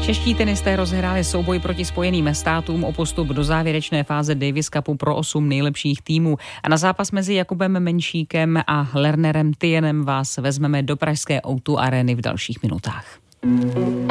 Čeští tenisté rozhráli souboj proti Spojeným státům o postup do závěrečné fáze Davis Cupu pro 8 nejlepších týmů. A na zápas mezi Jakubem Menšíkem a Lernerem Tienem vás vezmeme do pražské O2 arény v dalších minutách.